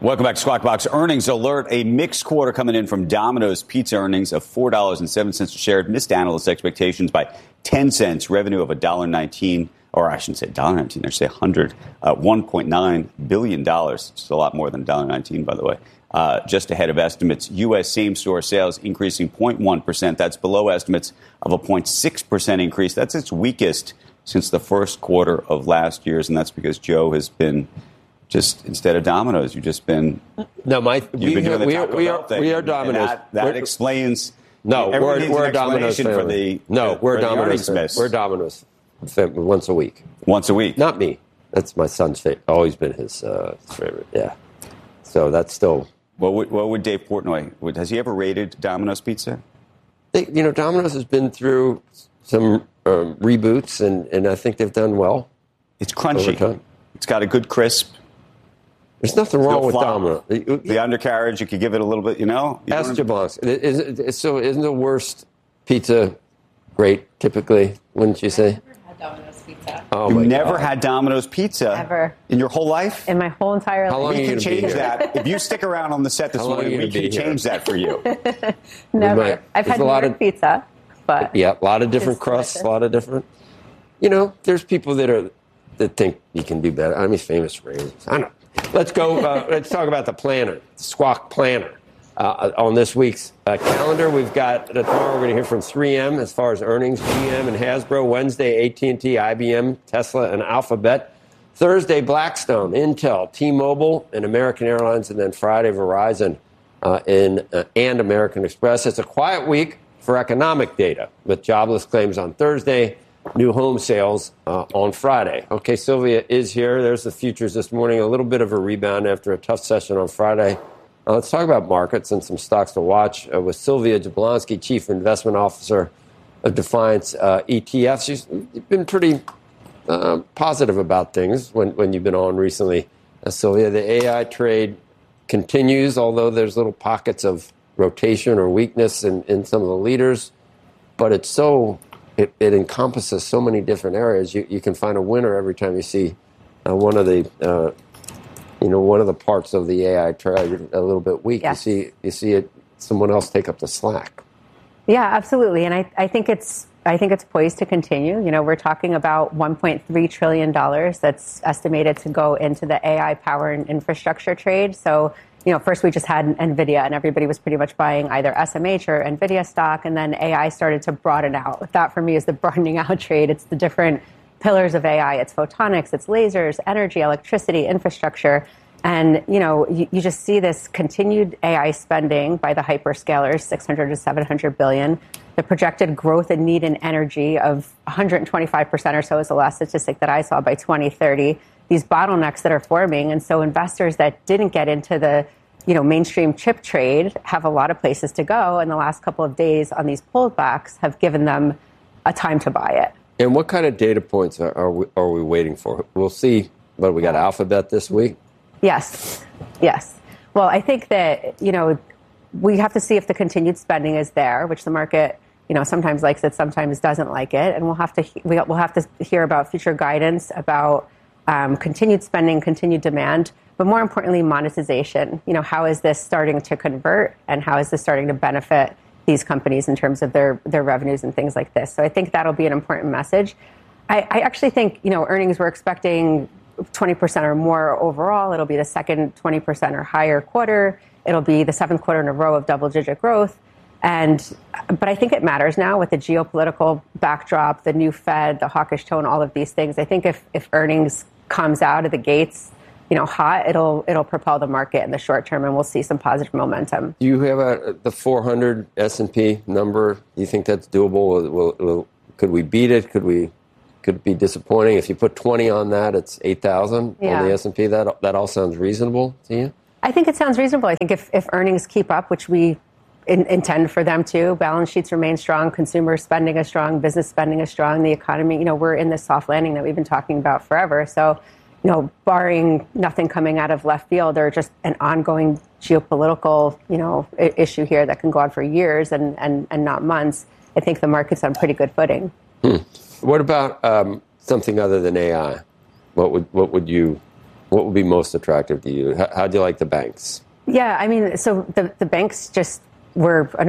Welcome back to Squawk Box Earnings Alert. A mixed quarter coming in from Domino's Pizza earnings of $4.07 a share. Missed analyst expectations by 10 cents. Revenue of $1.19, or I shouldn't say $1.19, I should say $1.9 billion. Just a lot more than $1.19, by the way. Just ahead of estimates. U.S. same-store sales increasing 0.1%. That's below estimates of a 0.6% increase. That's its weakest since the first quarter of last year's, and that's because Joe has been just, instead of Domino's, you've just been... No, we are Domino's. That explains... No, we're a Domino's family. We're a Domino's family. We're Domino's once a week. Once a week? Not me. That's my son's favorite. Always been his favorite, yeah. So that's still... What would Dave Portnoy... Has he ever rated Domino's Pizza? Domino's has been through some reboots, and I think they've done well. It's crunchy. It's got a good crisp. There's nothing wrong with Domino's. The undercarriage, you could give it a little bit, Ask Jablonski. So isn't the worst pizza great, typically, wouldn't you say? I've never had Domino's Pizza. Oh, You've never had Domino's Pizza? Ever. In your whole life? In my whole entire life. How long We are you can going to be change here? that. If you stick around on the set this morning, we can change that for you. Never. I've had New York pizza, but... Yeah, a lot of different crusts, a lot of different... there's people that think you can do better. I'm famous for raisins. I know. Let's go. Let's talk about the planner, the Squawk Planner. On this week's calendar, we've got tomorrow we're going to hear from 3M as far as earnings, GM and Hasbro. Wednesday, AT&T, IBM, Tesla, and Alphabet. Thursday, Blackstone, Intel, T-Mobile, and American Airlines. And then Friday, Verizon and American Express. It's a quiet week for economic data with jobless claims on Thursday, new home sales on Friday. Okay, Sylvia is here. There's the futures this morning. A little bit of a rebound after a tough session on Friday. Let's talk about markets and some stocks to watch with Sylvia Jablonski, Chief Investment Officer of Defiance ETFs. She's been pretty positive about things when you've been on recently. Sylvia, the AI trade continues, although there's little pockets of rotation or weakness in some of the leaders. But it's it encompasses so many different areas. You can find a winner every time you see one of the parts of the AI trade a little bit weak. Yes. You see someone else take up the slack. Yeah, absolutely. And I think it's poised to continue. We're talking about $1.3 trillion that's estimated to go into the AI power and infrastructure trade. So, first we just had NVIDIA and everybody was pretty much buying either SMH or NVIDIA stock. And then AI started to broaden out. That for me is the broadening out trade. It's the different pillars of AI. It's photonics, it's lasers, energy, electricity, infrastructure. And, you just see this continued AI spending by the hyperscalers, 600 to 700 billion. The projected growth and need in energy of 125% or so is the last statistic that I saw by 2030. These bottlenecks that are forming. And so investors that didn't get into the, mainstream chip trade have a lot of places to go. And the last couple of days on these pullbacks have given them a time to buy it. And what kind of data points are we waiting for? We'll see. But we got Alphabet this week. Yes. Well, I think that, we have to see if the continued spending is there, which the market, sometimes likes it, sometimes doesn't like it. And we'll have to hear about future guidance about continued spending, continued demand, but more importantly, monetization. How is this starting to convert and how is this starting to benefit these companies in terms of their revenues and things like this? So I think that'll be an important message. I actually think, earnings we're expecting 20% or more overall. It'll be the second 20% or higher quarter. It'll be the seventh quarter in a row of double-digit growth. But I think it matters now with the geopolitical backdrop, the new Fed, the hawkish tone, all of these things. I think if earnings comes out of the gates, hot, it'll propel the market in the short term, and we'll see some positive momentum. Do you have the 400 S&P number? Do you think that's doable? Could we beat it? Could it be disappointing? If you put 20 on that, it's 8,000 on the S&P. That all sounds reasonable to you? I think it sounds reasonable. I think if earnings keep up, which we intend for them to, balance sheets remain strong, consumer spending is strong, business spending is strong, the economy, we're in this soft landing that we've been talking about forever. So, barring nothing coming out of left field or just an ongoing geopolitical, issue here that can go on for years and not months, I think the market's on pretty good footing. What about something other than AI? What would you What would be most attractive to you? How do you like the banks? Yeah, I mean, so the banks just were